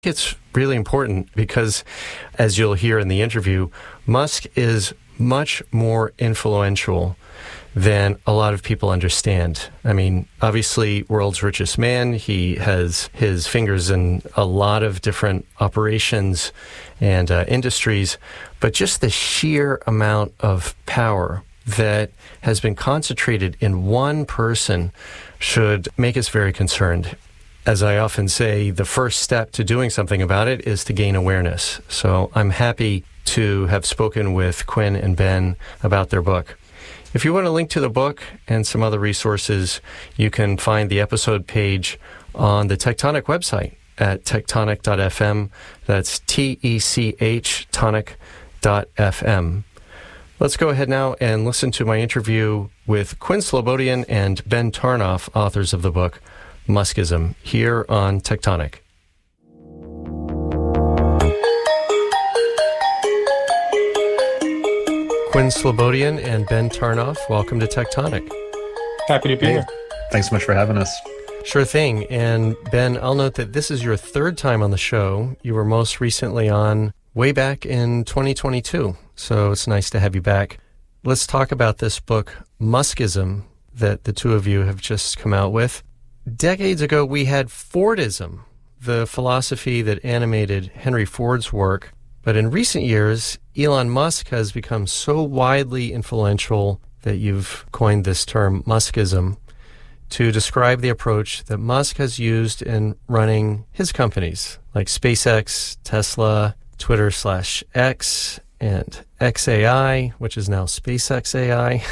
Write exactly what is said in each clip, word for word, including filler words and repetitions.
It's really important because, as you'll hear in the interview, Musk is much more influential than a lot of people understand. I mean, obviously, world's richest man. He has his fingers in a lot of different operations and uh, industries, but just the sheer amount of power that has been concentrated in one person should make us very concerned. As I often say, the first step to doing something about it is to gain awareness. So I'm happy to have spoken with Quinn and Ben about their book. If you want to link to the book and some other resources, you can find the episode page on the Tectonic website at tectonic dot f m. That's T E C H, tonic dot f m. Let's go ahead now and listen to my interview with Quinn Slobodian and Ben Tarnoff, authors of the book Muskism, here on Tectonic. Quinn Slobodian and Ben Tarnoff, welcome to Tectonic. Happy to be hey, here. Thanks so much for having us. Sure thing. And Ben, I'll note that this is your third time on the show. You were most recently on way back in twenty twenty-two, so it's nice to have you back. Let's talk about this book, Muskism, that the two of you have just come out with. Decades ago, we had Fordism, the philosophy that animated Henry Ford's work. But in recent years, Elon Musk has become so widely influential that you've coined this term Muskism to describe the approach that Musk has used in running his companies like SpaceX, Tesla, Twitter slash X, and X A I, which is now SpaceX A I.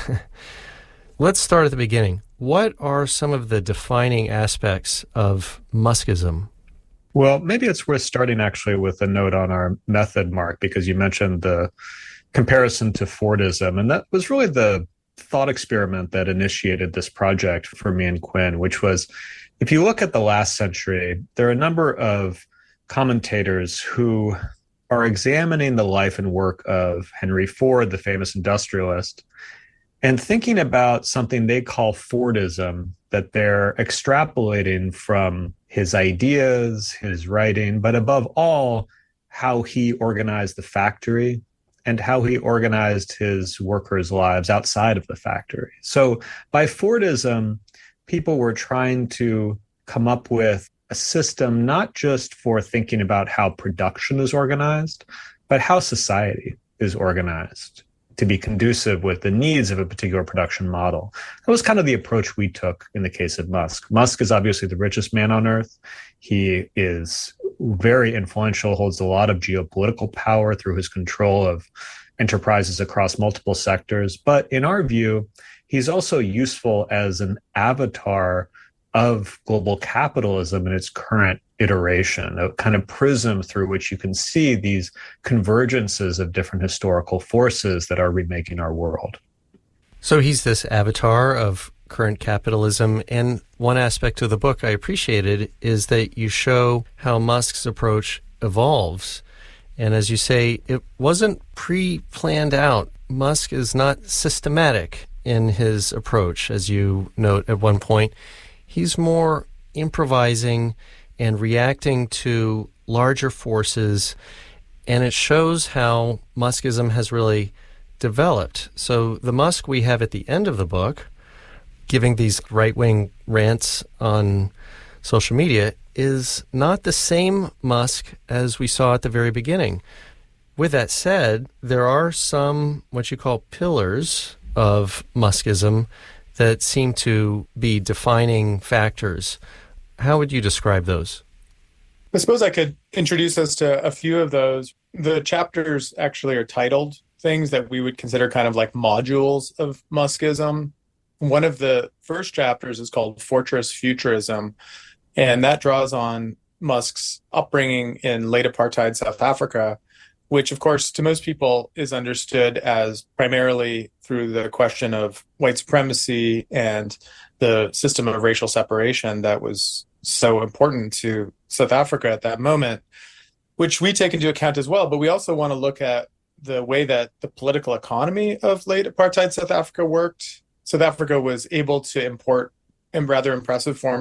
Let's start at the beginning. What are some of the defining aspects of Muskism? Well, maybe it's worth starting actually with a note on our method, Mark, because you mentioned the comparison to Fordism. And that was really the thought experiment that initiated this project for me and Quinn, which was, if you look at the last century, there are a number of commentators who are examining the life and work of Henry Ford, the famous industrialist, and thinking about something they call Fordism, that they're extrapolating from his ideas, his writing, but above all, how he organized the factory and how he organized his workers' lives outside of the factory. So by Fordism, people were trying to come up with a system not just for thinking about how production is organized, but how society is organized to be conducive with the needs of a particular production model. That was kind of the approach we took in the case of Musk. Musk is obviously the richest man on earth. He is very influential, holds a lot of geopolitical power through his control of enterprises across multiple sectors. But in our view, he's also useful as an avatar of global capitalism in its current iteration, a kind of prism through which you can see these convergences of different historical forces that are remaking our world. So he's this avatar of current capitalism, and one aspect of the book I appreciated is that you show how Musk's approach evolves. And as you say, it wasn't pre-planned out. Musk is not systematic in his approach, as you note at one point. He's more improvising and reacting to larger forces, and it shows how Muskism has really developed. So the Musk we have at the end of the book, giving these right-wing rants on social media, is not the same Musk as we saw at the very beginning. With that said, there are some what you call pillars of Muskism that seem to be defining factors. How would you describe those? I suppose I could introduce us to a few of those. The chapters actually are titled things that we would consider kind of like modules of Muskism. One of the first chapters is called Fortress Futurism, and that draws on Musk's upbringing in late apartheid South Africa, which, of course, to most people is understood as primarily through the question of white supremacy and the system of racial separation that was so important to South Africa at that moment, which we take into account as well. But we also want to look at the way that the political economy of late apartheid South Africa worked. South Africa was able to import in rather impressive forms of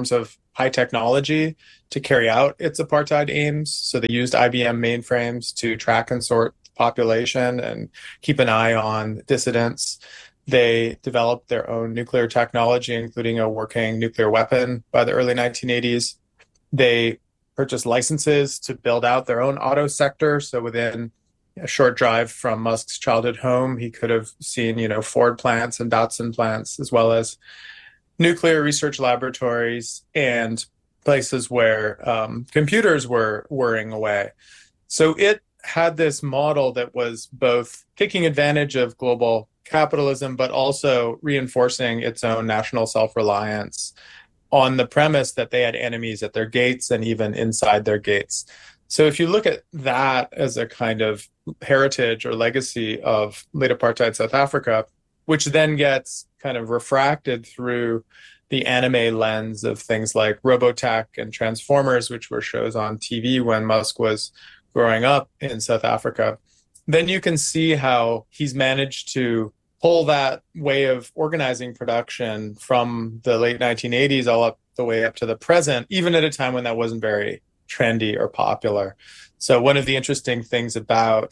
high technology to carry out its apartheid aims. So they used I B M mainframes to track and sort the population and keep an eye on dissidents. They developed their own nuclear technology, including a working nuclear weapon by the early nineteen eighties. They purchased licenses to build out their own auto sector. So within a short drive from Musk's childhood home, he could have seen, you know, Ford plants and Datsun plants, as well as nuclear research laboratories and places where um, computers were whirring away. So it had this model that was both taking advantage of global capitalism, but also reinforcing its own national self-reliance on the premise that they had enemies at their gates and even inside their gates. So if you look at that as a kind of heritage or legacy of late apartheid South Africa, which then gets kind of refracted through the anime lens of things like Robotech and Transformers, which were shows on T V when Musk was growing up in South Africa, then you can see how he's managed to pull that way of organizing production from the late nineteen eighties all up the way up to the present, even at a time when that wasn't very trendy or popular. So one of the interesting things about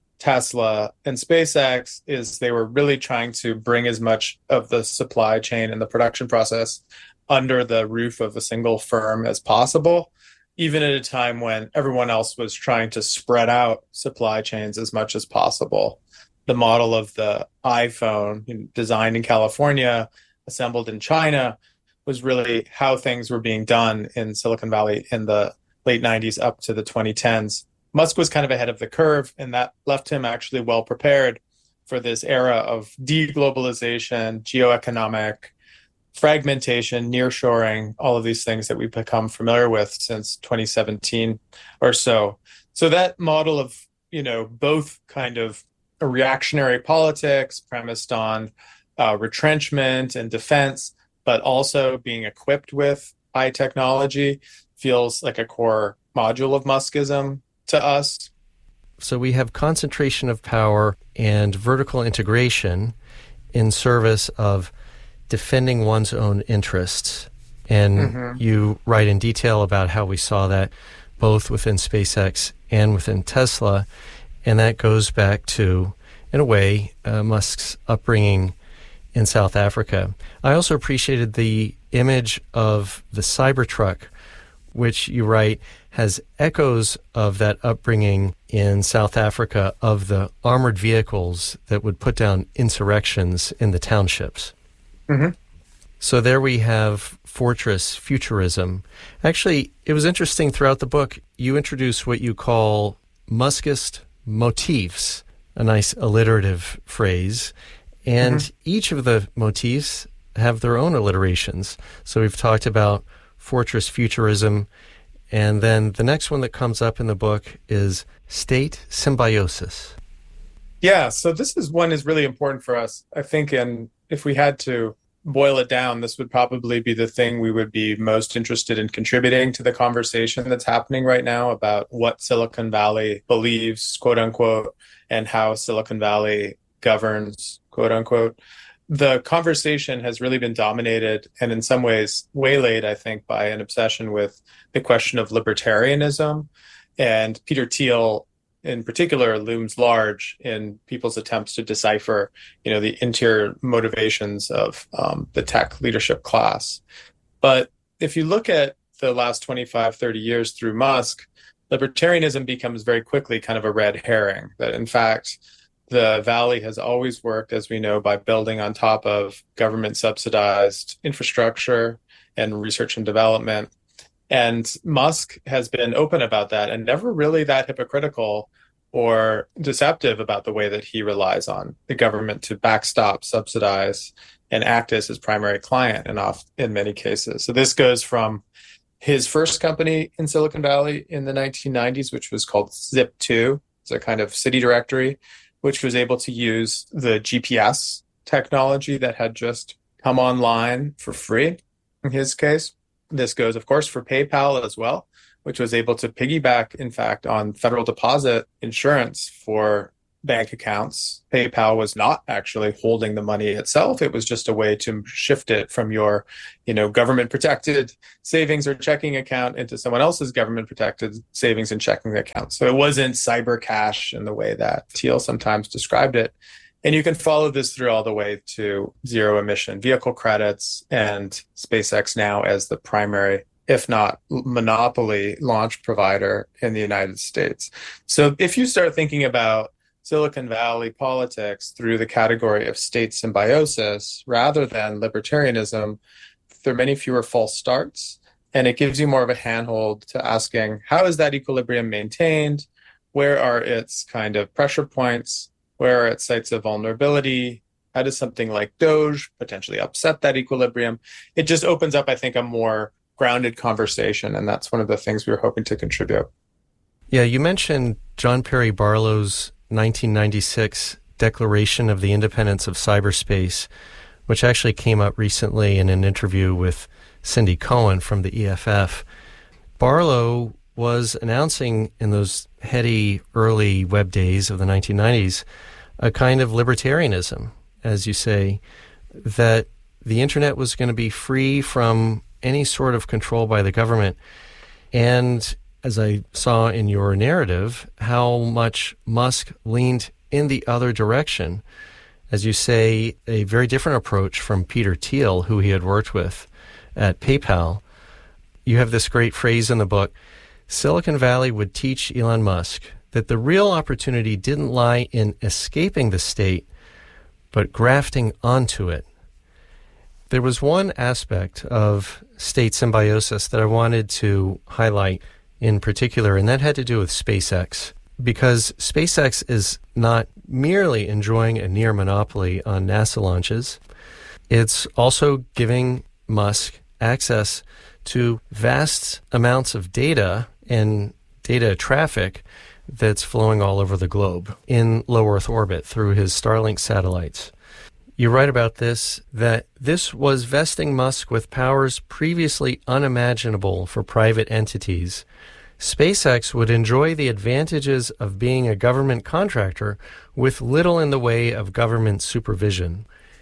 Tesla and SpaceX is they were really trying to bring as much of the supply chain and the production process under the roof of a single firm as possible, even at a time when everyone else was trying to spread out supply chains as much as possible. The model of the iPhone, designed in California, assembled in China, was really how things were being done in Silicon Valley in the late nineties up to the twenty tens. Musk was kind of ahead of the curve, and that left him actually well prepared for this era of deglobalization, geoeconomic fragmentation, nearshoring, all of these things that we've become familiar with since twenty seventeen or so. So that model of, you know, both kind of a reactionary politics premised on uh, retrenchment and defense, but also being equipped with high technology feels like a core module of Muskism to us. So we have concentration of power and vertical integration in service of defending one's own interests. And mm-hmm. you write in detail about how we saw that both within SpaceX and within Tesla. And that goes back to, in a way, uh, Musk's upbringing in South Africa. I also appreciated the image of the Cybertruck, which you write has echoes of that upbringing in South Africa of the armored vehicles that would put down insurrections in the townships. Mm-hmm. So there we have fortress futurism. Actually, it was interesting throughout the book, you introduce what you call Muskist motifs, a nice alliterative phrase, and mm-hmm. each of the motifs have their own alliterations. So we've talked about fortress futurism, and then the next one that comes up in the book is state symbiosis. Yeah, so this is one is really important for us, I think, and if we had to boil it down, this would probably be the thing we would be most interested in contributing to the conversation that's happening right now about what Silicon Valley believes, quote unquote, and how Silicon Valley governs, quote unquote. The conversation has really been dominated and in some ways waylaid, I think, by an obsession with the question of libertarianism. And Peter Thiel, in particular, looms large in people's attempts to decipher, you know, the interior motivations of um, the tech leadership class. But if you look at the last twenty-five, thirty years through Musk, libertarianism becomes very quickly kind of a red herring, that in fact, the Valley has always worked, as we know, by building on top of government-subsidized infrastructure and research and development. And Musk has been open about that and never really that hypocritical or deceptive about the way that he relies on the government to backstop, subsidize, and act as his primary client in, off, in many cases. So this goes from his first company in Silicon Valley in the nineteen nineties, which was called Zip two. It's a kind of city directory, which was able to use the G P S technology that had just come online for free in his case. This goes, of course, for PayPal as well, which was able to piggyback, in fact, on federal deposit insurance for bank accounts. PayPal was not actually holding the money itself. It was just a way to shift it from your, you know, government protected savings or checking account into someone else's government protected savings and checking account. So it wasn't cyber cash in the way that Thiel sometimes described it. And you can follow this through all the way to zero emission vehicle credits and SpaceX now as the primary, if not monopoly, launch provider in the United States. So if you start thinking about Silicon Valley politics through the category of state symbiosis rather than libertarianism, there are many fewer false starts. And it gives you more of a handhold to asking, how is that equilibrium maintained? Where are its kind of pressure points? Where are its sites of vulnerability? How does something like Doge potentially upset that equilibrium? It just opens up, I think, a more grounded conversation. And that's one of the things we were hoping to contribute. Yeah, you mentioned John Perry Barlow's nineteen ninety-six Declaration of the Independence of Cyberspace, which actually came up recently in an interview with Cindy Cohen from the E F F. Barlow was announcing in those heady early web days of the nineteen nineties a kind of libertarianism, as you say, that the internet was going to be free from any sort of control by the government. And as I saw in your narrative, how much Musk leaned in the other direction. As you say, a very different approach from Peter Thiel, who he had worked with at PayPal. You have this great phrase in the book: Silicon Valley would teach Elon Musk that the real opportunity didn't lie in escaping the state, but grafting onto it. There was one aspect of state symbiosis that I wanted to highlight in particular, and that had to do with SpaceX, because SpaceX is not merely enjoying a near monopoly on NASA launches. It's also giving Musk access to vast amounts of data and data traffic that's flowing all over the globe in low Earth orbit through his Starlink satellites. You write about this, that this was vesting Musk with powers previously unimaginable for private entities. SpaceX would enjoy the advantages of being a government contractor with little in the way of government supervision.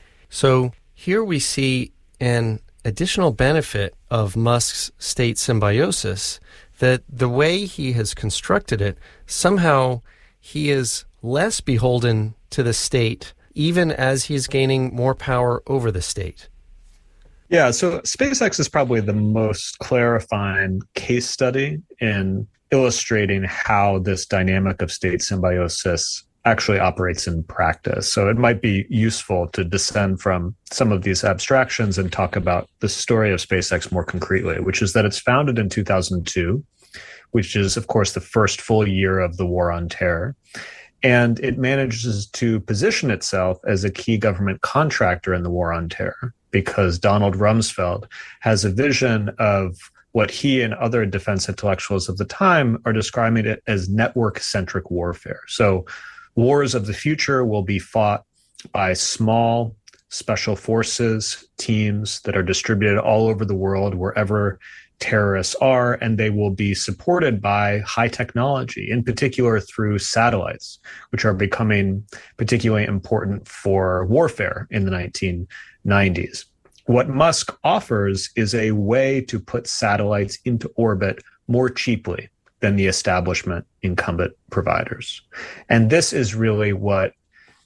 So here we see an additional benefit of Musk's state symbiosis, that the way he has constructed it, somehow he is less beholden to the state, even as he's gaining more power over the state. Yeah, so SpaceX is probably the most clarifying case study in illustrating how this dynamic of state symbiosis actually operates in practice. So it might be useful to descend from some of these abstractions and talk about the story of SpaceX more concretely, which is that it's founded in two thousand two, which is, of course, the first full year of the war on terror. And it manages to position itself as a key government contractor in the war on terror, because Donald Rumsfeld has a vision of what he and other defense intellectuals of the time are describing it as network-centric warfare. So wars of the future will be fought by small special forces teams that are distributed all over the world, wherever terrorists are, and they will be supported by high technology, in particular through satellites, which are becoming particularly important for warfare in the nineteen nineties. What Musk offers is a way to put satellites into orbit more cheaply than the establishment incumbent providers. And this is really what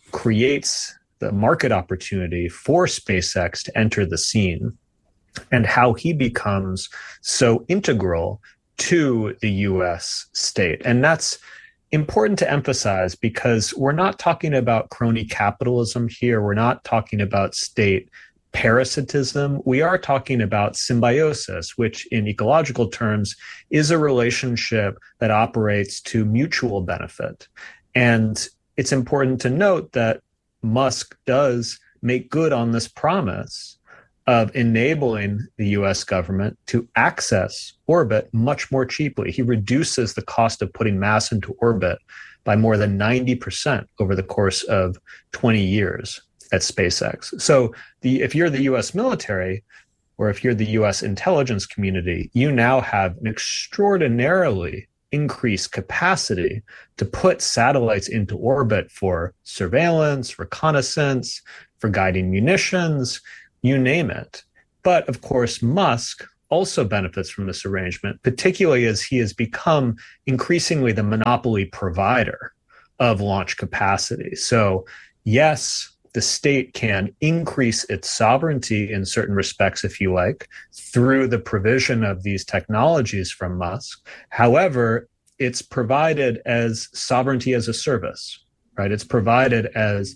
creates the market opportunity for SpaceX to enter the scene, and how he becomes so integral to the U S state. And that's important to emphasize, because we're not talking about crony capitalism here. We're not talking about state parasitism. We are talking about symbiosis, which in ecological terms is a relationship that operates to mutual benefit. And it's important to note that Musk does make good on this promise of enabling the U S government to access orbit much more cheaply. He reduces the cost of putting mass into orbit by more than ninety percent over the course of twenty years at SpaceX. So the, if you're the U S military, or if you're the U S intelligence community, you now have an extraordinarily increased capacity to put satellites into orbit for surveillance, reconnaissance, for guiding munitions, you name it. But of course, Musk also benefits from this arrangement, particularly as he has become increasingly the monopoly provider of launch capacity. So yes, the state can increase its sovereignty in certain respects, if you like, through the provision of these technologies from Musk. However, it's provided as sovereignty as a service, right? It's provided as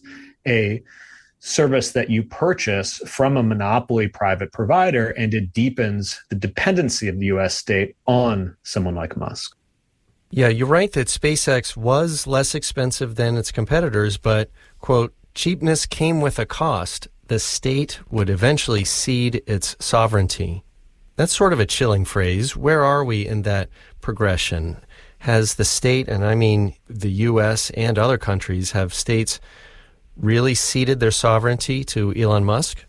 a service that you purchase from a monopoly private provider, and it deepens the dependency of the U S state on someone like Musk. Yeah, you're right that SpaceX was less expensive than its competitors, but, quote, cheapness came with a cost. The state would eventually cede its sovereignty. That's sort of a chilling phrase. Where are we in that progression? Has the state, and I mean the U S and other countries, have states really ceded their sovereignty to Elon Musk?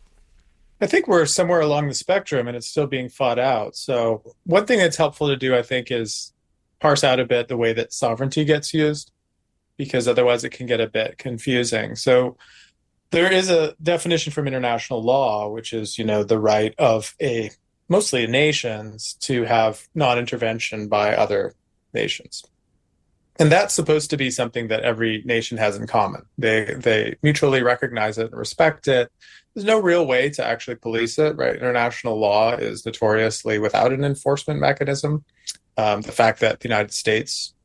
I think we're somewhere along the spectrum and it's still being fought out. So one thing that's helpful to do, I think, is parse out a bit the way that sovereignty gets used, because otherwise it can get a bit confusing. So there is a definition from international law, which is, you know, the right of a mostly nations to have non-intervention by other nations. And that's supposed to be something that every nation has in common. They they mutually recognize it and respect it. There's no real way to actually police it, right? International law is notoriously without an enforcement mechanism. Um, the fact that the United States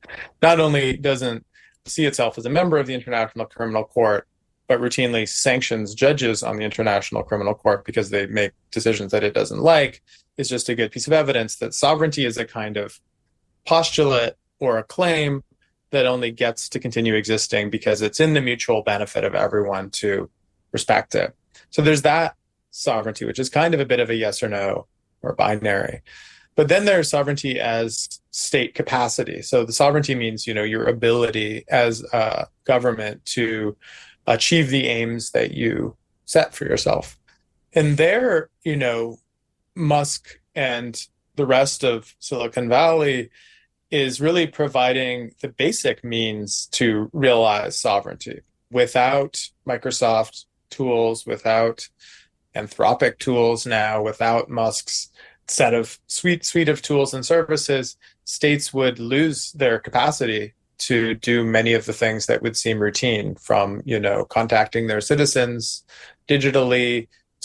not only doesn't see itself as a member of the International Criminal Court, but routinely sanctions judges on the International Criminal Court because they make decisions that it doesn't like, is just a good piece of evidence that sovereignty is a kind of postulate or a claim that only gets to continue existing because it's in the mutual benefit of everyone to respect it. So there's that sovereignty, which is kind of a bit of a yes or no or binary. But then there's sovereignty as state capacity. So the sovereignty means, you know, your ability as a government to achieve the aims that you set for yourself. And there, you know, Musk and the rest of Silicon Valley is really providing the basic means to realize sovereignty. Without Microsoft tools, without Anthropic tools now, without Musk's set of suite suite of tools and services, states would lose their capacity to do many of the things that would seem routine, from, you know, contacting their citizens digitally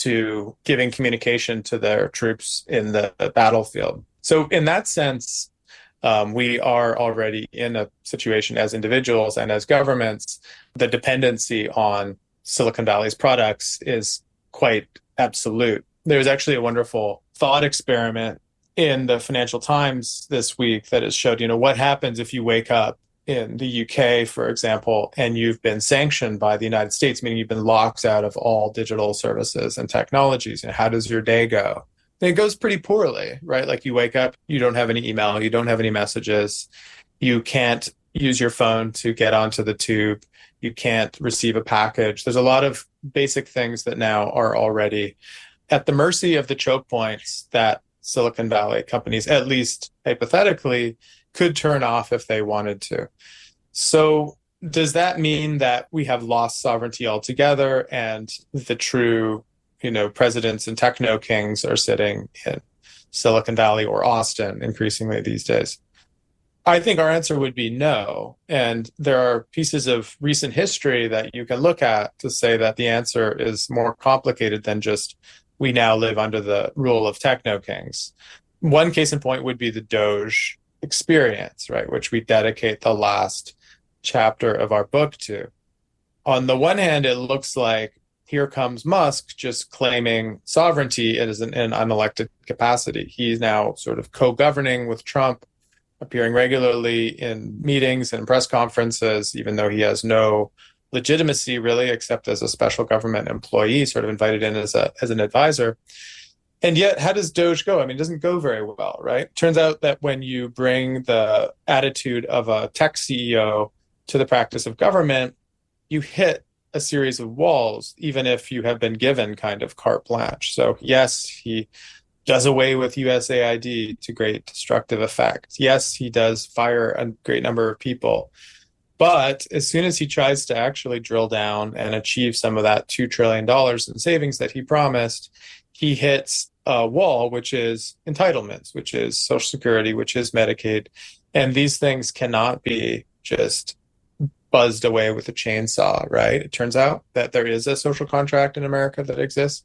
to giving communication to their troops in the battlefield. So in that sense, Um, we are already in a situation as individuals and as governments, the dependency on Silicon Valley's products is quite absolute. There's actually a wonderful thought experiment in the Financial Times this week that has showed, you know, what happens if you wake up in the U K, for example, and you've been sanctioned by the United States, meaning you've been locked out of all digital services and technologies. And how does your day go? It goes pretty poorly, right? Like you wake up, you don't have any email, you don't have any messages, you can't use your phone to get onto the tube, you can't receive a package. There's a lot of basic things that now are already at the mercy of the choke points that Silicon Valley companies, at least hypothetically, could turn off if they wanted to. So does that mean that we have lost sovereignty altogether and the true, you know, presidents and techno kings are sitting in Silicon Valley or Austin increasingly these days? I think our answer would be no. And there are pieces of recent history that you can look at to say that the answer is more complicated than just we now live under the rule of techno kings. One case in point would be the Doge experience, right, which we dedicate the last chapter of our book to. On the one hand, it looks like here comes Musk just claiming sovereignty in an unelected capacity. He's now sort of co-governing with Trump, appearing regularly in meetings and press conferences, even though he has no legitimacy really, except as a special government employee, sort of invited in as a as an advisor. And yet, how does Doge go? I mean, it doesn't go very well, right? Turns out that when you bring the attitude of a tech C E O to the practice of government, you hit a series of walls, even if you have been given kind of carte blanche. So yes, he does away with U S A I D to great destructive effect. Yes, he does fire a great number of people. But as soon as he tries to actually drill down and achieve some of that two trillion dollars in savings that he promised, he hits a wall, which is entitlements, which is Social Security, which is Medicaid. And these things cannot be just buzzed away with a chainsaw, right? It turns out that there is a social contract in America that exists.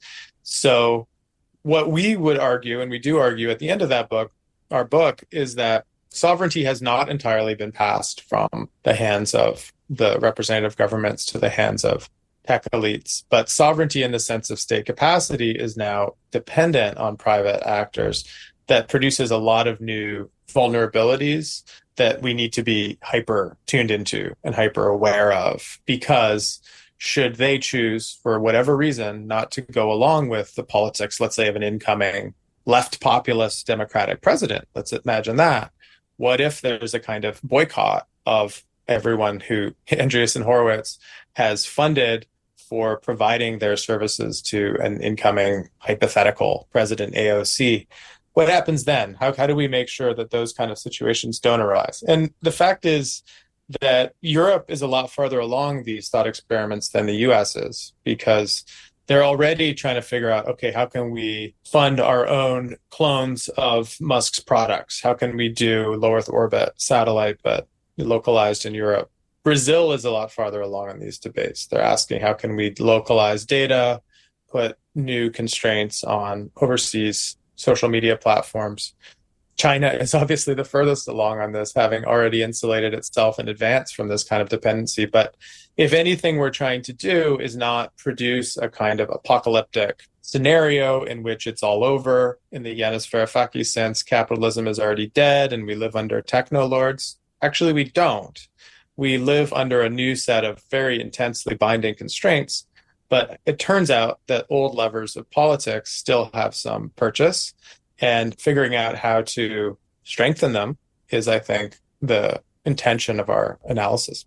So what we would argue, and we do argue at the end of that book, our book, is that sovereignty has not entirely been passed from the hands of the representative governments to the hands of tech elites. But sovereignty in the sense of state capacity is now dependent on private actors. That produces a lot of new vulnerabilities that we need to be hyper tuned into and hyper aware of, because should they choose, for whatever reason, not to go along with the politics, let's say, of an incoming left populist Democratic president, let's imagine that. What if there's a kind of boycott of everyone who Andreessen Horowitz has funded for providing their services to an incoming hypothetical President A O C? What happens then? How, how do we make sure that those kind of situations don't arise? And the fact is that Europe is a lot farther along these thought experiments than the U S is, because they're already trying to figure out, okay, how can we fund our own clones of Musk's products? How can we do low Earth orbit satellite, but localized in Europe? Brazil is a lot farther along in these debates. They're asking, how can we localize data, put new constraints on overseas social media platforms? China is obviously the furthest along on this, having already insulated itself in advance from this kind of dependency. But if anything we're trying to do is not produce a kind of apocalyptic scenario in which it's all over, in the Yanis Varoufakis sense, capitalism is already dead and we live under techno lords. Actually, we don't. We live under a new set of very intensely binding constraints. But it turns out that old levers of politics still have some purchase. And figuring out how to strengthen them is, I think, the intention of our analysis.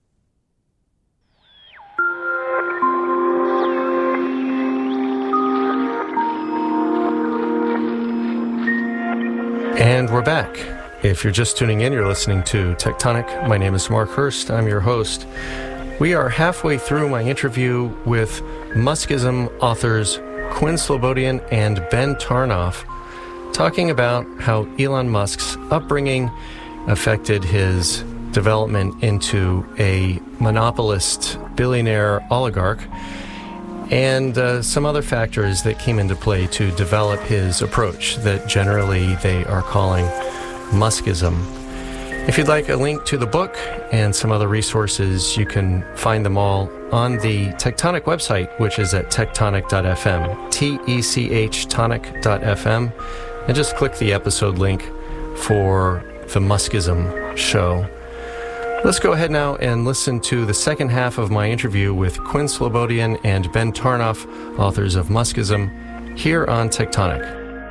And we're back. If you're just tuning in, you're listening to Tectonic. My name is Mark Hurst. I'm your host. We are halfway through my interview with Muskism authors Quinn Slobodian and Ben Tarnoff, talking about how Elon Musk's upbringing affected his development into a monopolist, billionaire oligarch, and uh, some other factors that came into play to develop his approach that generally they are calling Muskism. If you'd like a link to the book and some other resources, you can find them all on the Tectonic website, which is at tectonic dot f m, T E C H tonic dot f m. And just click the episode link for the Muskism show. Let's go ahead now and listen to the second half of my interview with Quinn Slobodian and Ben Tarnoff, authors of Muskism, here on Tectonic.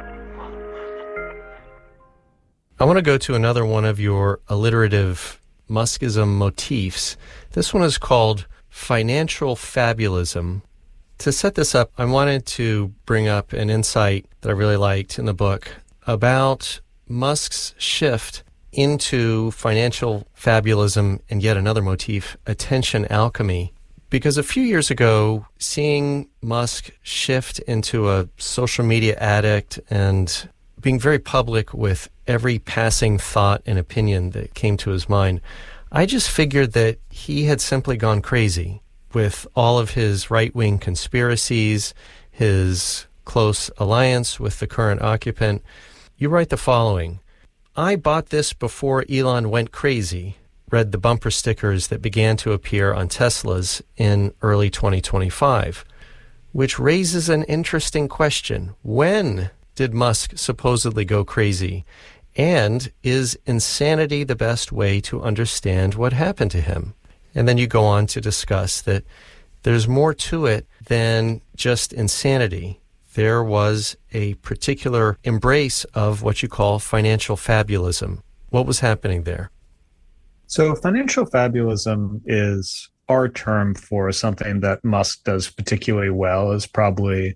I want to go to another one of your alliterative Muskism motifs. This one is called financial fabulism. To set this up, I wanted to bring up an insight that I really liked in the book about Musk's shift into financial fabulism and yet another motif, attention alchemy. Because a few years ago, seeing Musk shift into a social media addict and being very public with every passing thought and opinion that came to his mind, I just figured that he had simply gone crazy with all of his right-wing conspiracies, his close alliance with the current occupant. You write the following: I bought this before Elon went crazy, read the bumper stickers that began to appear on Teslas in early twenty twenty-five, which raises an interesting question. When did Musk supposedly go crazy? And is insanity the best way to understand what happened to him? And then you go on to discuss that there's more to it than just insanity. There was a particular embrace of what you call financial fabulism. What was happening there? So financial fabulism is our term for something that Musk does particularly well, is probably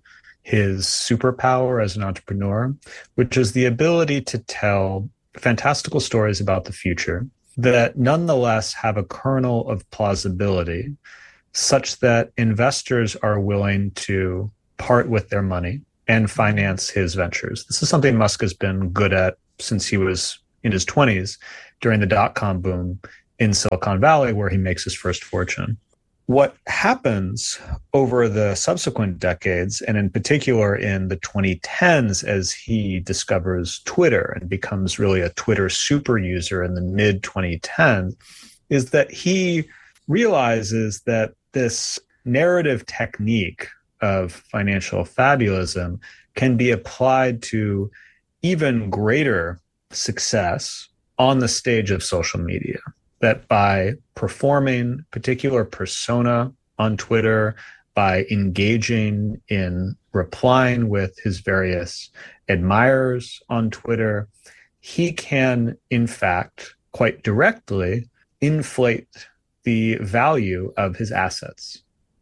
his superpower as an entrepreneur, which is the ability to tell fantastical stories about the future that nonetheless have a kernel of plausibility such that investors are willing to part with their money and finance his ventures. This is something Musk has been good at since he was in his twenties during the dot-com boom in Silicon Valley, where he makes his first fortune. What happens over the subsequent decades, and in particular in the twenty tens, as he discovers Twitter and becomes really a Twitter super user in the mid twenty tens, is that he realizes that this narrative technique of financial fabulism can be applied to even greater success on the stage of social media. That by performing particular persona on Twitter, by engaging in replying with his various admirers on Twitter, he can, in fact, quite directly inflate the value of his assets.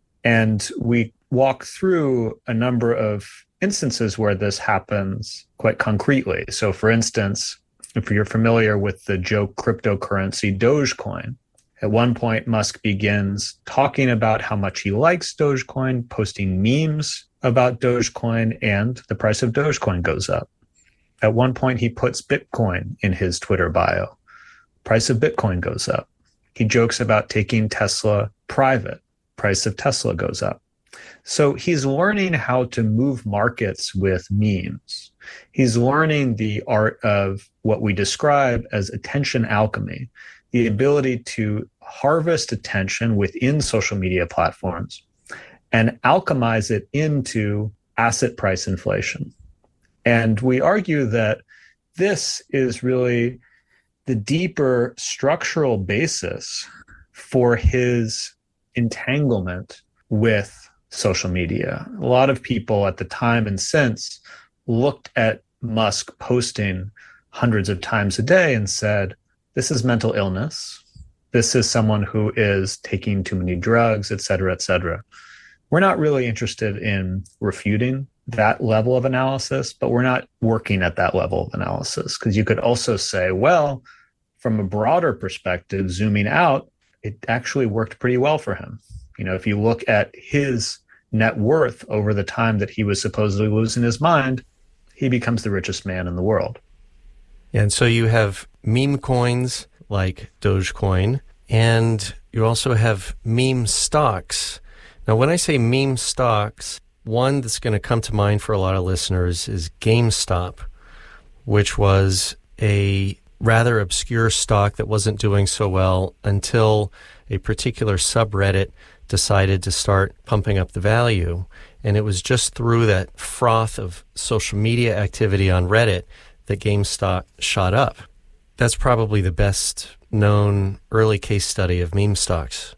And we walk through a number of instances where this happens quite concretely. So, for instance, if you're familiar with the joke cryptocurrency Dogecoin, at one point, Musk begins talking about how much he likes Dogecoin, posting memes about Dogecoin, and the price of Dogecoin goes up. At one point, he puts Bitcoin in his Twitter bio. Price of Bitcoin goes up. He jokes about taking Tesla private. Price of Tesla goes up. So he's learning how to move markets with memes. He's learning the art of what we describe as attention alchemy, the ability to harvest attention within social media platforms and alchemize it into asset price inflation. And we argue that this is really the deeper structural basis for his entanglement with social media. A lot of people at the time and since looked at Musk posting hundreds of times a day and said, this is mental illness. This is someone who is taking too many drugs, et cetera, et cetera. We're not really interested in refuting that level of analysis, but we're not working at that level of analysis, because you could also say, well, from a broader perspective, zooming out, it actually worked pretty well for him. You know, if you look at his net worth over the time that he was supposedly losing his mind, he becomes the richest man in the world. And so you have meme coins like Dogecoin, and you also have meme stocks. Now, when I say meme stocks, one that's going to come to mind for a lot of listeners is GameStop, which was a rather obscure stock that wasn't doing so well until a particular subreddit decided to start pumping up the value. And it was just through that froth of social media activity on Reddit that GameStop shot up. That's probably the best known early case study of meme stocks.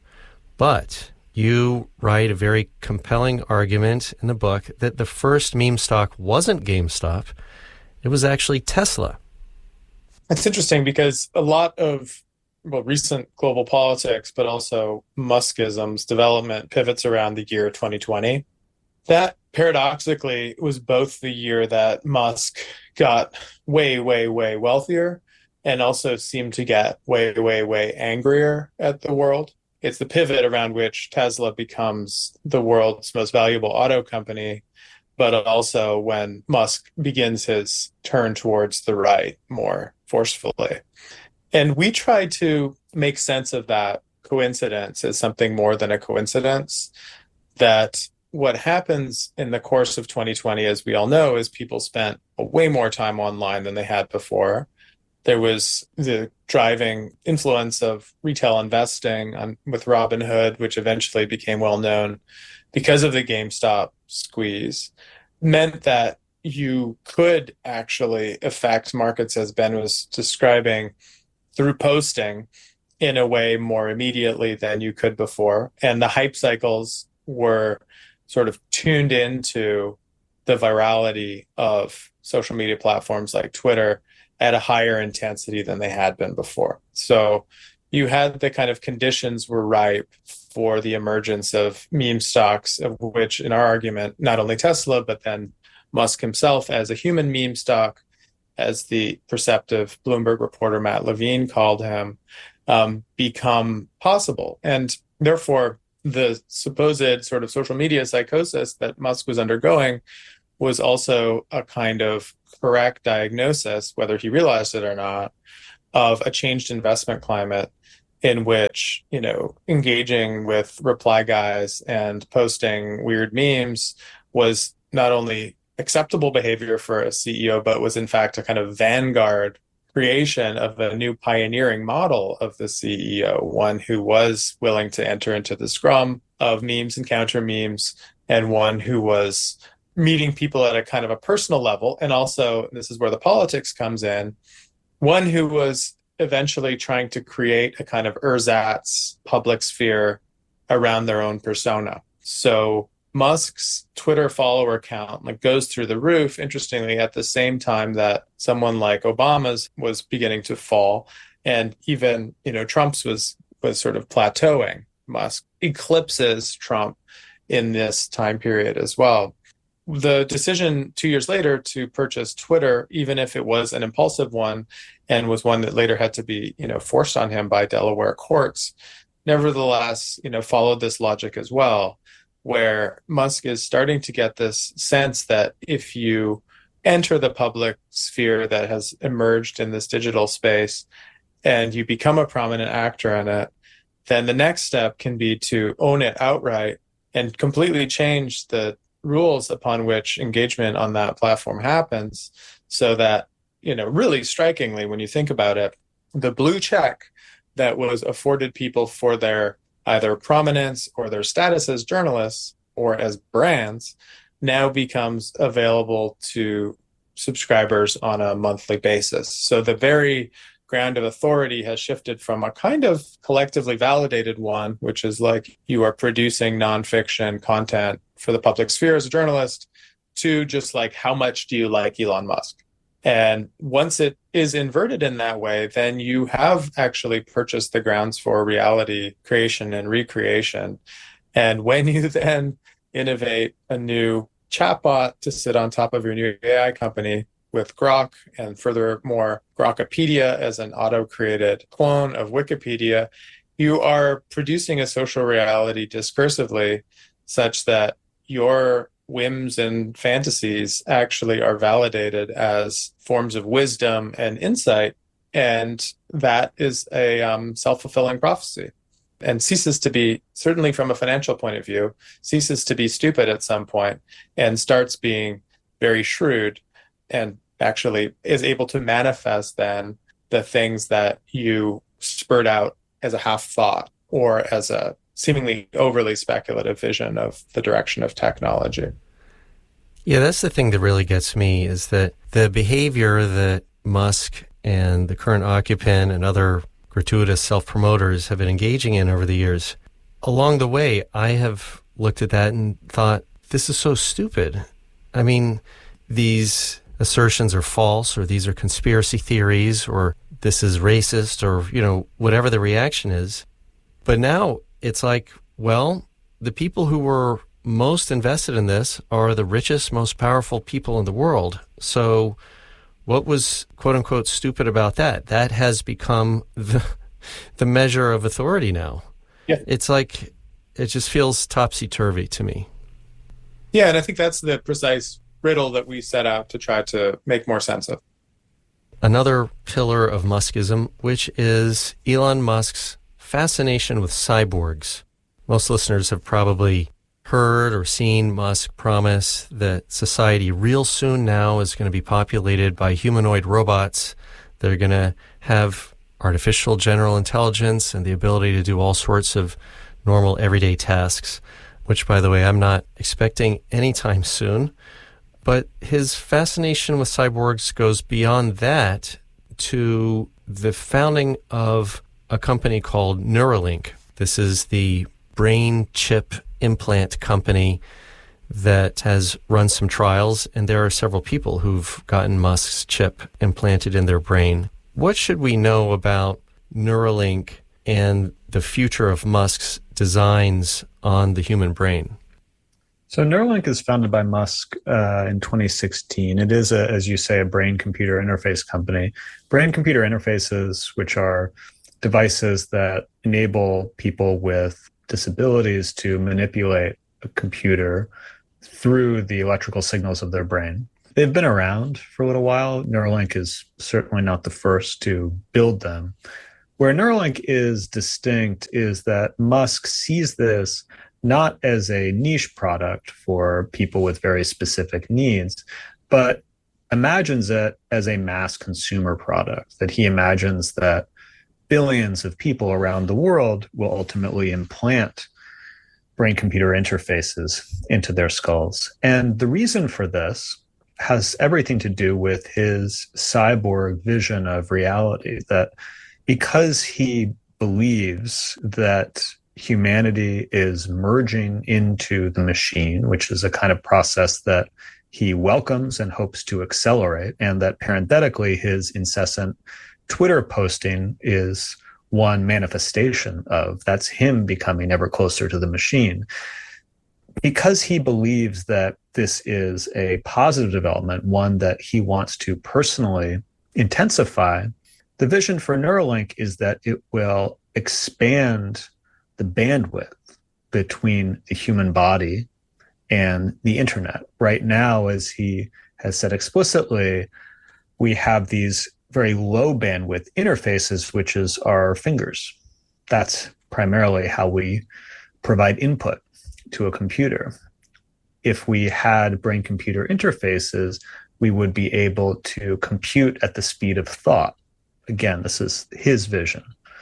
But you write a very compelling argument in the book that the first meme stock wasn't GameStop. It was actually Tesla. It's interesting because a lot of well, recent global politics, but also Muskism's development pivots around the year twenty twenty. That paradoxically was both the year that Musk got way, way, way wealthier and also seemed to get way, way, way angrier at the world. It's the pivot around which Tesla becomes the world's most valuable auto company, but also when Musk begins his turn towards the right more forcefully. And we try to make sense of that coincidence as something more than a coincidence, that what happens in the course of twenty twenty, as we all know, is people spent way more time online than they had before. There was the driving influence of retail investing on, with Robinhood, which eventually became well known because of the GameStop squeeze, meant that you could actually affect markets, as Ben was describing, through posting in a way more immediately than you could before. And the hype cycles were sort of tuned into the virality of social media platforms like Twitter at a higher intensity than they had been before. So you had the kind of conditions were ripe for the emergence of meme stocks, of which, in our argument, not only Tesla, but then Musk himself as a human meme stock, as the perceptive Bloomberg reporter Matt Levine called him, um, become possible. And therefore, the supposed sort of social media psychosis that Musk was undergoing was also a kind of correct diagnosis, whether he realized it or not, of a changed investment climate in which, you know, engaging with reply guys and posting weird memes was not only acceptable behavior for a C E O, but was in fact a kind of vanguard creation of a new pioneering model of the C E O, one who was willing to enter into the scrum of memes and counter memes, and one who was meeting people at a kind of a personal level. And also, this is where the politics comes in, one who was eventually trying to create a kind of ersatz public sphere around their own persona. So Musk's Twitter follower count like goes through the roof, interestingly, at the same time that someone like Obama's was beginning to fall. And even, you know, Trump's was was sort of plateauing. Musk eclipses Trump in this time period as well. The decision two years later to purchase Twitter, even if it was an impulsive one and was one that later had to be, you know, forced on him by Delaware courts, nevertheless, you know, followed this logic as well, where Musk is starting to get this sense that if you enter the public sphere that has emerged in this digital space and you become a prominent actor in it, then the next step can be to own it outright and completely change the rules upon which engagement on that platform happens, so that, you know, really strikingly, when you think about it, the blue check that was afforded people for their either prominence or their status as journalists or as brands now becomes available to subscribers on a monthly basis. So the very ground of authority has shifted from a kind of collectively validated one, which is like you are producing nonfiction content for the public sphere as a journalist, to just like, how much do you like Elon Musk? And once it is inverted in that way, then you have actually purchased the grounds for reality creation and recreation. And when you then innovate a new chatbot to sit on top of your new A I company with Grok, and furthermore, Grokopedia as an auto-created clone of Wikipedia, you are producing a social reality discursively such that your whims and fantasies actually are validated as forms of wisdom and insight. And that is a um, self-fulfilling prophecy, and ceases to be, certainly from a financial point of view, ceases to be stupid at some point and starts being very shrewd, and actually is able to manifest then the things that you spurred out as a half thought or as a seemingly overly speculative vision of the direction of technology. Yeah, that's the thing that really gets me, is that the behavior that Musk and the current occupant and other gratuitous self-promoters have been engaging in over the years, along the way, I have looked at that and thought, this is so stupid. I mean, these assertions are false, or these are conspiracy theories, or this is racist, or, you know, whatever the reaction is. But now it's like, well, the people who were most invested in this are the richest, most powerful people in the world. So what was, quote unquote, stupid about that? That has become the, the measure of authority now. Yeah. It's like, it just feels topsy-turvy to me. Yeah, and I think that's the precise riddle that we set out to try to make more sense of. Another pillar of Muskism, which is Elon Musk's fascination with cyborgs. Most listeners have probably heard or seen Musk promise that society real soon now is going to be populated by humanoid robots that are going to have artificial general intelligence and the ability to do all sorts of normal everyday tasks, which, by the way, I'm not expecting anytime soon. But his fascination with cyborgs goes beyond that to the founding of a company called Neuralink. This is the brain chip implant company that has run some trials, and there are several people who've gotten Musk's chip implanted in their brain. What should we know about Neuralink and the future of Musk's designs on the human brain? So Neuralink is founded by Musk uh, in twenty sixteen. It is, a, as you say, a brain-computer interface company. Brain-computer interfaces, which are devices that enable people with disabilities to manipulate a computer through the electrical signals of their brain. They've been around for a little while. Neuralink is certainly not the first to build them. Where Neuralink is distinct is that Musk sees this not as a niche product for people with very specific needs, but imagines it as a mass consumer product, that he imagines that billions of people around the world will ultimately implant brain-computer interfaces into their skulls. And the reason for this has everything to do with his cyborg vision of reality, that because he believes that humanity is merging into the machine, which is a kind of process that he welcomes and hopes to accelerate, and that parenthetically his incessant Twitter posting is one manifestation of, that's him becoming ever closer to the machine. Because he believes that this is a positive development, one that he wants to personally intensify, the vision for Neuralink is that it will expand the bandwidth between the human body and the internet. Right now, as he has said explicitly, we have these very low bandwidth interfaces, which is our fingers. That's primarily how we provide input to a computer. If we had brain-computer interfaces, we would be able to compute at the speed of thought. Again, this is his vision.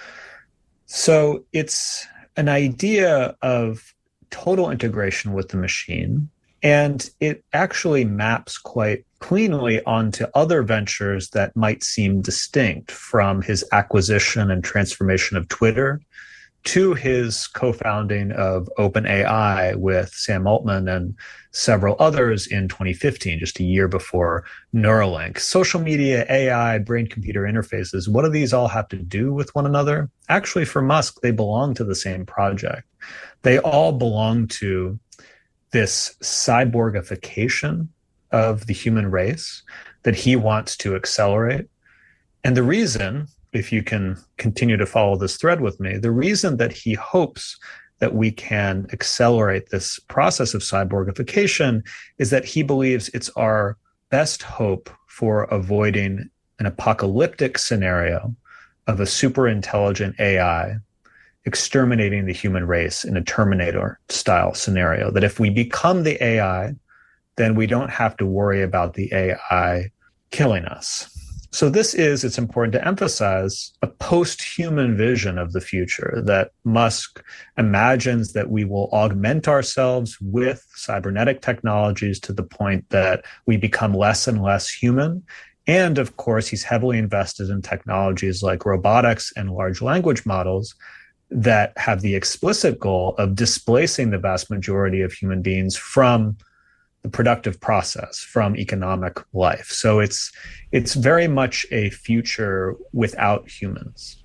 So it's an idea of total integration with the machine, and it actually maps quite cleanly onto other ventures that might seem distinct, from his acquisition and transformation of Twitter to his co-founding of OpenAI with Sam Altman and several others in twenty fifteen, just a year before Neuralink. Social media, A I, brain-computer interfaces, what do these all have to do with one another? Actually, for Musk, they belong to the same project. They all belong to this cyborgification of the human race that he wants to accelerate. And the reason, if you can continue to follow this thread with me, the reason that he hopes that we can accelerate this process of cyborgification is that he believes it's our best hope for avoiding an apocalyptic scenario of a super intelligent A I exterminating the human race in a Terminator-style scenario. That if we become the A I, then we don't have to worry about the A I killing us. So this is, it's important to emphasize, a post-human vision of the future, that Musk imagines that we will augment ourselves with cybernetic technologies to the point that we become less and less human. And of course, he's heavily invested in technologies like robotics and large language models that have the explicit goal of displacing the vast majority of human beings from the productive process, from economic life. So it's it's very much a future without humans.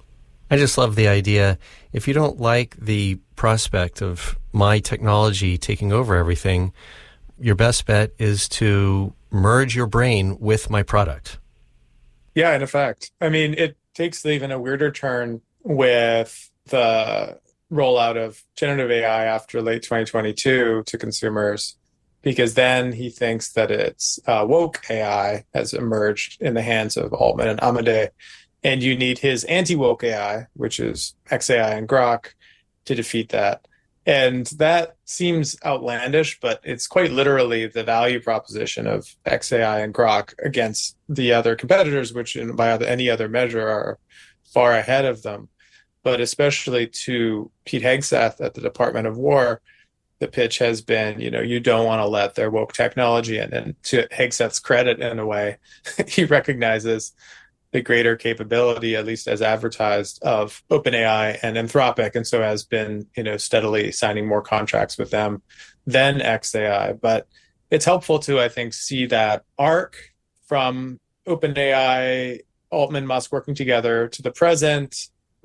I just love the idea. If you don't like the prospect of my technology taking over everything, your best bet is to merge your brain with my product. Yeah, in effect. I mean, it takes even a weirder turn with the rollout of generative A I after late twenty twenty-two to consumers, because then he thinks that it's uh, woke A I has emerged in the hands of Altman and Amadei, and you need his anti-woke A I, which is X A I and Grok, to defeat that. And that seems outlandish, but it's quite literally the value proposition of X A I and Grok against the other competitors, which in, by any other measure are far ahead of them. But especially to Pete Hegseth at the Department of War, the pitch has been, you know, you don't want to let their woke technology in. And to Hegseth's credit, in a way, he recognizes the greater capability, at least as advertised, of OpenAI and Anthropic, and so has been, you know, steadily signing more contracts with them than X A I. But it's helpful to, I think, see that arc from OpenAI, Altman, Musk working together to the present,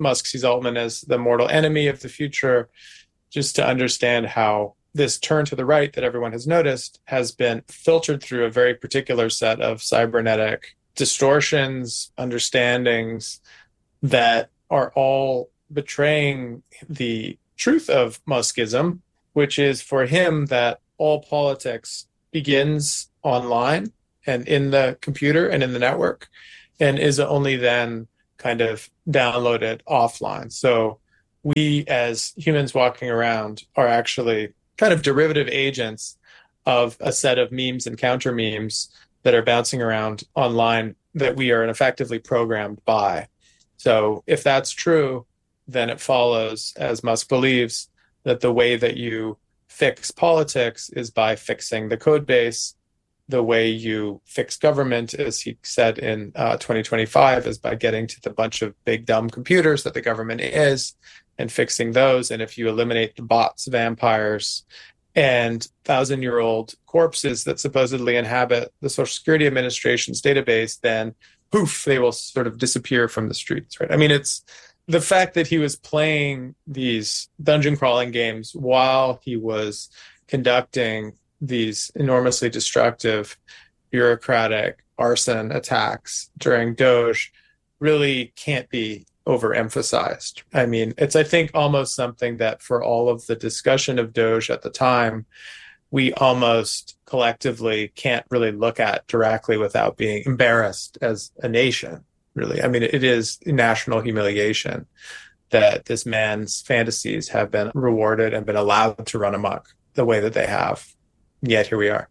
Musk sees Altman as the mortal enemy of the future, just to understand how this turn to the right that everyone has noticed has been filtered through a very particular set of cybernetic distortions, understandings that are all betraying the truth of Muskism, which is for him that all politics begins online and in the computer and in the network, and is only then kind of downloaded offline. So we as humans walking around are actually kind of derivative agents of a set of memes and counter memes that are bouncing around online that we are effectively programmed by. So if that's true, then it follows, as Musk believes, that the way that you fix politics is by fixing the code base. The way you fix government, as he said in uh, twenty twenty-five, is by getting to the bunch of big dumb computers that the government is and fixing those. And if you eliminate the bots, vampires, and thousand-year-old corpses that supposedly inhabit the Social Security Administration's database, then poof, they will sort of disappear from the streets, right? I mean, it's the fact that he was playing these dungeon crawling games while he was conducting these enormously destructive bureaucratic arson attacks during Doge really can't be overemphasized. I mean, it's, I think, almost something that for all of the discussion of Doge at the time, we almost collectively can't really look at directly without being embarrassed as a nation, really. I mean, it is national humiliation that this man's fantasies have been rewarded and been allowed to run amok the way that they have. Yet here we are.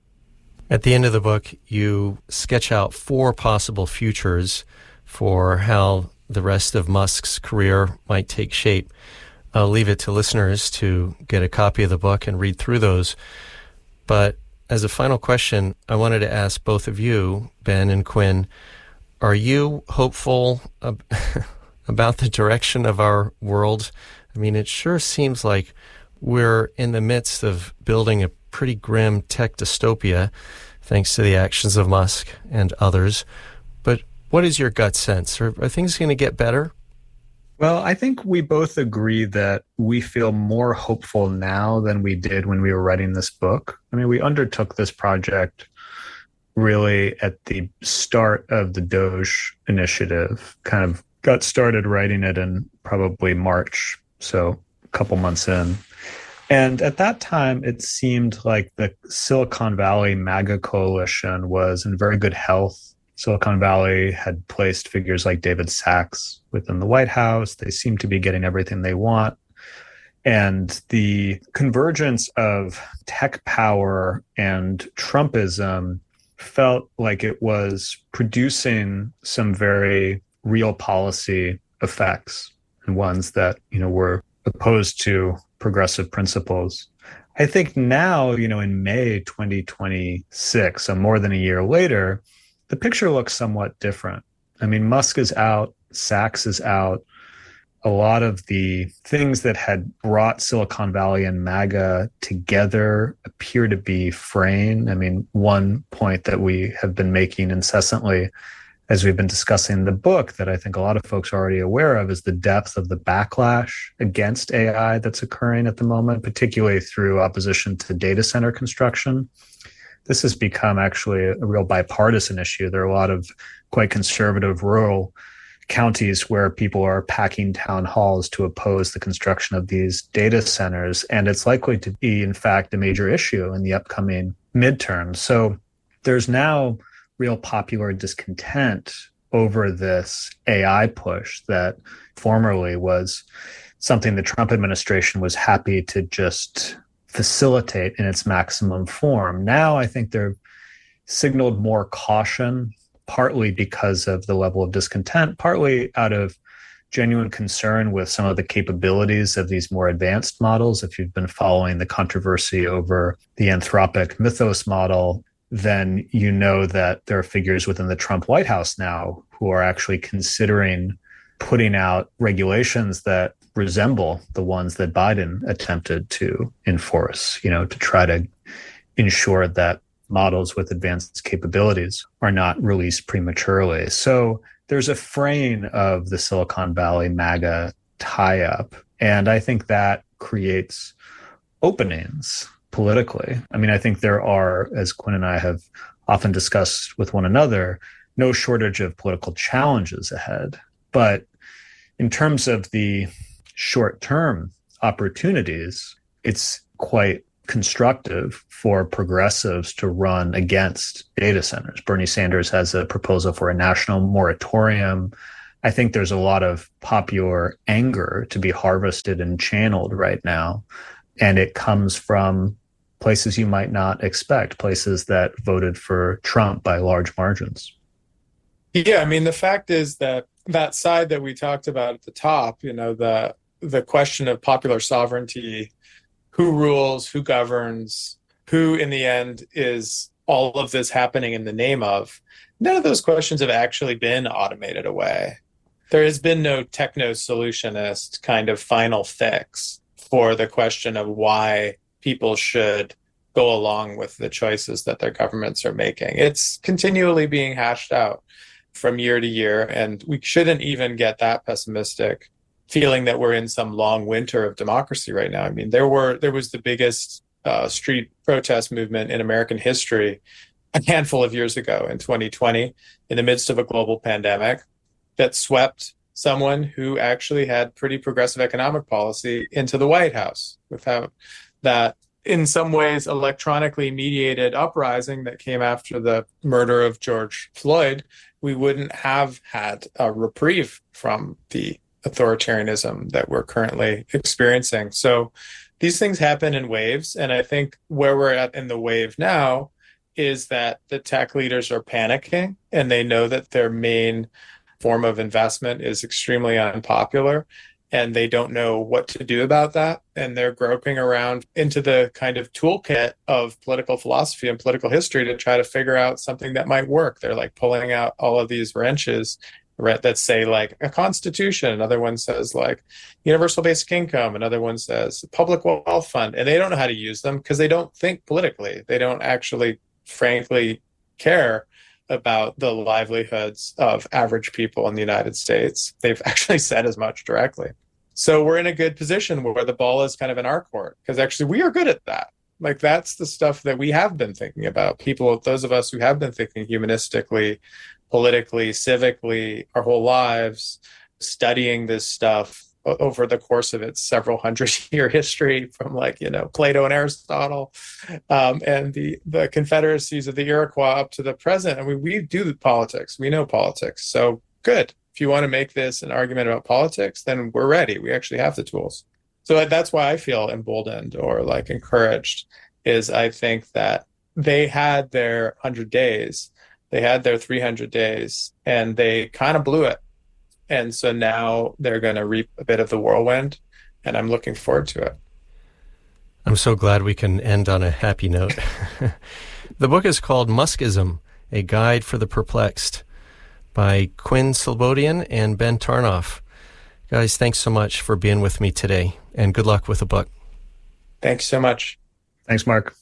At the end of the book, you sketch out four possible futures for how the rest of Musk's career might take shape. I'll leave it to listeners to get a copy of the book and read through those. But as a final question, I wanted to ask both of you, Ben and Quinn, are you hopeful ab- about the direction of our world? I mean, it sure seems like we're in the midst of building a pretty grim tech dystopia, thanks to the actions of Musk and others. But what is your gut sense? Are, are things going to get better? Well, I think we both agree that we feel more hopeful now than we did when we were writing this book. I mean, we undertook this project really at the start of the Doge initiative, kind of got started writing it in probably March, so a couple months in. And at that time, it seemed like the Silicon Valley MAGA coalition was in very good health. Silicon Valley had placed figures like David Sacks within the White House. They seemed to be getting everything they want. And the convergence of tech power and Trumpism felt like it was producing some very real policy effects, and ones that, you know, were opposed to progressive principles. I think now, you know, in May twenty twenty-six, so more than a year later, the picture looks somewhat different. I mean, Musk is out, Sacks is out. A lot of the things that had brought Silicon Valley and MAGA together appear to be fraying. I mean, one point that we have been making incessantly as we've been discussing the book that I think a lot of folks are already aware of is the depth of the backlash against A I that's occurring at the moment, particularly through opposition to data center construction. This has become actually a real bipartisan issue. There are a lot of quite conservative rural counties where people are packing town halls to oppose the construction of these data centers. And it's likely to be, in fact, a major issue in the upcoming midterms. So there's now real popular discontent over this A I push that formerly was something the Trump administration was happy to just facilitate in its maximum form. Now, I think they've signaled more caution, partly because of the level of discontent, partly out of genuine concern with some of the capabilities of these more advanced models. If you've been following the controversy over the Anthropic Mythos model, then you know that there are figures within the Trump White House now who are actually considering putting out regulations that resemble the ones that Biden attempted to enforce, you know, to try to ensure that models with advanced capabilities are not released prematurely. So there's a fraying of the Silicon Valley MAGA tie-up, and I think that creates openings politically. I mean, I think there are, as Quinn and I have often discussed with one another, no shortage of political challenges ahead. But in terms of the short-term opportunities, it's quite constructive for progressives to run against data centers. Bernie Sanders has a proposal for a national moratorium. I think there's a lot of popular anger to be harvested and channeled right now. And it comes from places you might not expect, places that voted for Trump by large margins. Yeah, I mean, the fact is that that side that we talked about at the top, you know, the the question of popular sovereignty, who rules, who governs, who in the end is all of this happening in the name of, none of those questions have actually been automated away. There has been no techno-solutionist kind of final fix for the question of why people should go along with the choices that their governments are making. It's continually being hashed out from year to year, and we shouldn't even get that pessimistic, feeling that we're in some long winter of democracy right now. I mean, there were there was the biggest uh, street protest movement in American history a handful of years ago in twenty twenty, in the midst of a global pandemic, that swept someone who actually had pretty progressive economic policy into the White House. Without that, in some ways, electronically mediated uprising that came after the murder of George Floyd, we wouldn't have had a reprieve from the authoritarianism that we're currently experiencing. So these things happen in waves. And I think where we're at in the wave now is that the tech leaders are panicking, and they know that their main form of investment is extremely unpopular, and they don't know what to do about that. And they're groping around into the kind of toolkit of political philosophy and political history to try to figure out something that might work. They're like pulling out all of these wrenches that say like a constitution. Another one says like universal basic income. Another one says public wealth fund. And they don't know how to use them because they don't think politically. They don't actually, frankly, care about the livelihoods of average people in the United States. They've actually said as much directly. So we're in a good position where the ball is kind of in our court, because actually we are good at that. Like, that's the stuff that we have been thinking about. People, those of us who have been thinking humanistically, politically, civically, our whole lives, studying this stuff over the course of its several hundred year history, from like, you know, Plato and Aristotle, um, and the, the confederacies of the Iroquois up to the present. I mean, we do politics. We know politics. So good. If you want to make this an argument about politics, then we're ready. We actually have the tools. So that's why I feel emboldened or like encouraged, is I think that they had their one hundred days, they had their three hundred days, and they kind of blew it. And so now they're going to reap a bit of the whirlwind, and I'm looking forward to it. I'm so glad we can end on a happy note. The book is called Muskism, A Guide for the Perplexed, by Quinn Slobodian and Ben Tarnoff. Guys, thanks so much for being with me today, and good luck with the book. Thanks so much. Thanks, Mark.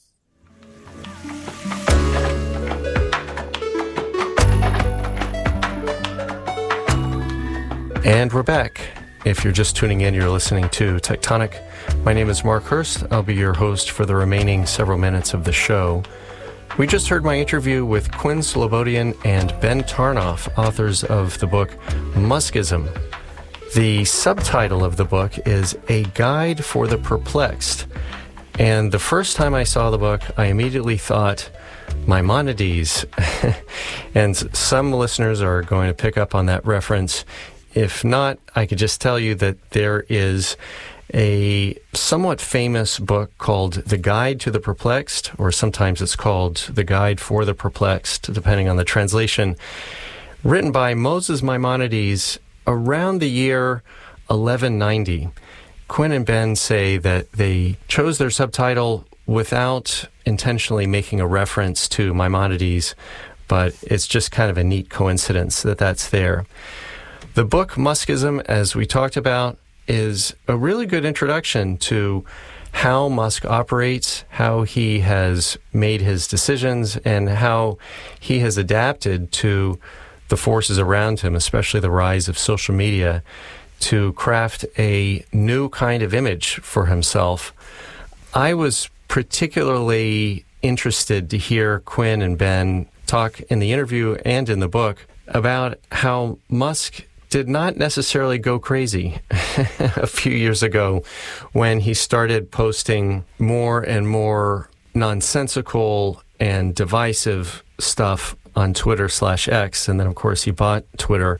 And we're back. If you're just tuning in, you're listening to Tectonic. My name is Mark Hurst. I'll be your host for the remaining several minutes of the show. We just heard my interview with Quinn Slobodian and Ben Tarnoff, authors of the book Muskism. The subtitle of the book is A Guide for the Perplexed. And the first time I saw the book, I immediately thought Maimonides. And some listeners are going to pick up on that reference. If not, I could just tell you that there is a somewhat famous book called The Guide to the Perplexed, or sometimes it's called The Guide for the Perplexed, depending on the translation, written by Moses Maimonides around the year eleven ninety. Quinn and Ben say that they chose their subtitle without intentionally making a reference to Maimonides, but it's just kind of a neat coincidence that that's there. The book Muskism, as we talked about, is a really good introduction to how Musk operates, how he has made his decisions, and how he has adapted to the forces around him, especially the rise of social media, to craft a new kind of image for himself. I was particularly interested to hear Quinn and Ben talk in the interview and in the book about how Musk did not necessarily go crazy a few years ago when he started posting more and more nonsensical and divisive stuff on Twitter slash X. And then, of course, he bought Twitter.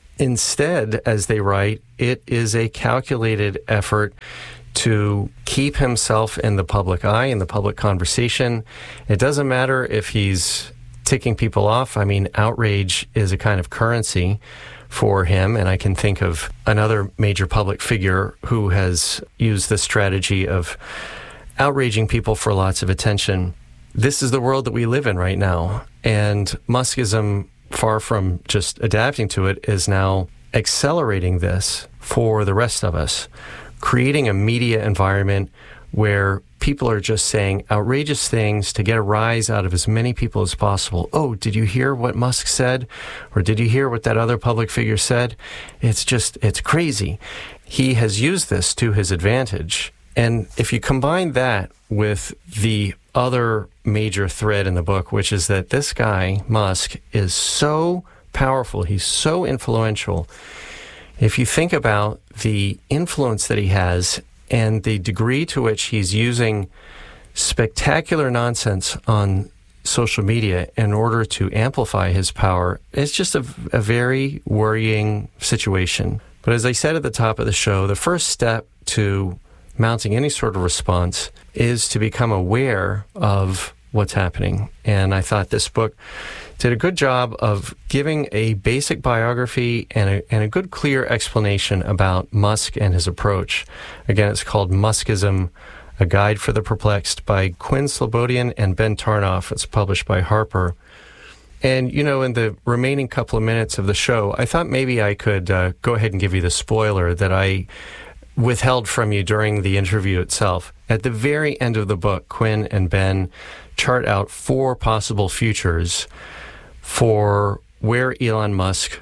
Instead, as they write, it is a calculated effort to keep himself in the public eye, in the public conversation. It doesn't matter if he's ticking people off. I mean, outrage is a kind of currency for him, and I can think of another major public figure who has used this strategy of outraging people for lots of attention. This is the world that we live in right now, and Muskism, far from just adapting to it, is now accelerating this for the rest of us, creating a media environment where people are just saying outrageous things to get a rise out of as many people as possible. Oh, did you hear what Musk said? Or did you hear what that other public figure said? It's just, it's crazy. He has used this to his advantage. And if you combine that with the other major thread in the book, which is that this guy, Musk, is so powerful, he's so influential. If you think about the influence that he has and the degree to which he's using spectacular nonsense on social media in order to amplify his power, it's just a, a very worrying situation. But as I said at the top of the show, the first step to mounting any sort of response is to become aware of what's happening. And I thought this book did a good job of giving a basic biography and a, and a good, clear explanation about Musk and his approach. Again, it's called Muskism, A Guide for the Perplexed by Quinn Slobodian and Ben Tarnoff. It's published by Harper. And, you know, in the remaining couple of minutes of the show, I thought maybe I could uh, go ahead and give you the spoiler that I withheld from you during the interview itself. At the very end of the book, Quinn and Ben chart out four possible futures for where Elon Musk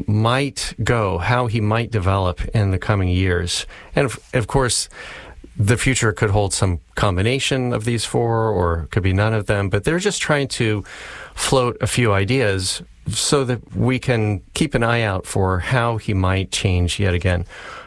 might go, how he might develop in the coming years. And of, of course, the future could hold some combination of these four, or could be none of them, but they're just trying to float a few ideas so that we can keep an eye out for how he might change yet again.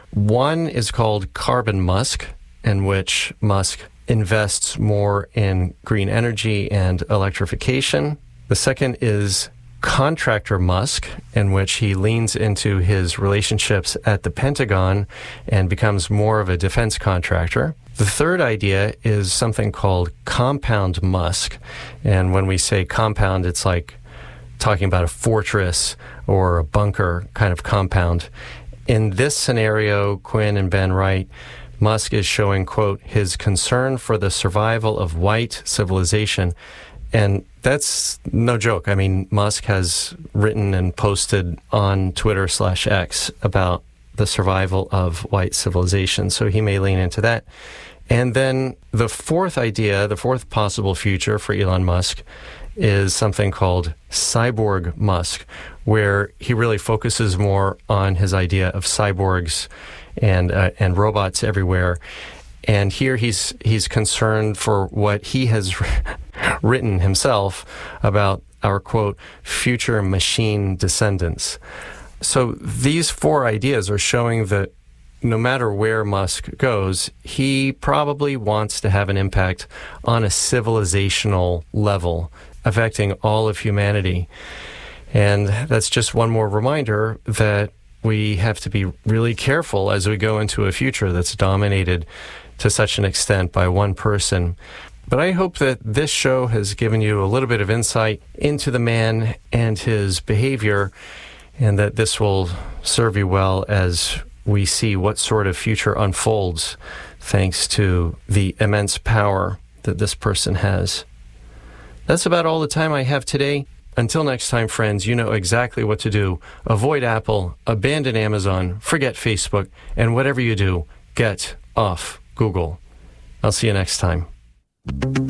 One is called Carbon Musk, in which Musk invests more in green energy and electrification. The second is Contractor Musk, in which he leans into his relationships at the Pentagon and becomes more of a defense contractor. The third idea is something called Compound Musk. And when we say compound, it's like talking about a fortress or a bunker kind of compound. In this scenario, Quinn and Ben write, Musk is showing, quote, his concern for the survival of white civilization. And that's no joke. I mean, Musk has written and posted on Twitter slash X about the survival of white civilization. So he may lean into that. And then the fourth idea, the fourth possible future for Elon Musk is something called Cyborg Musk, where he really focuses more on his idea of cyborgs and uh, and robots everywhere. And here he's he's concerned for what he has written himself about our, quote, future machine descendants. So these four ideas are showing that no matter where Musk goes, he probably wants to have an impact on a civilizational level, affecting all of humanity. And that's just one more reminder that we have to be really careful as we go into a future that's dominated to such an extent by one person. But I hope that this show has given you a little bit of insight into the man and his behavior, and that this will serve you well as we see what sort of future unfolds thanks to the immense power that this person has. That's about all the time I have today. Until next time, friends, you know exactly what to do. Avoid Apple, abandon Amazon, forget Facebook, and whatever you do, get off Google. I'll see you next time.